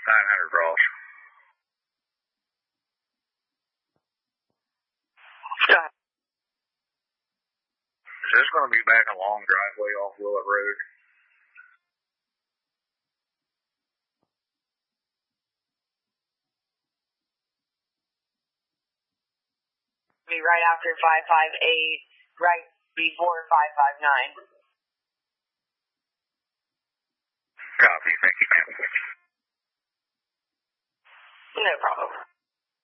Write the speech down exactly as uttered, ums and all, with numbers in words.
nine hundred Ross. Got it. Is this going to be back a long driveway off Willett Road? Be right after five five eight, right before five five nine. Copy. Thank you, ma'am. No problem.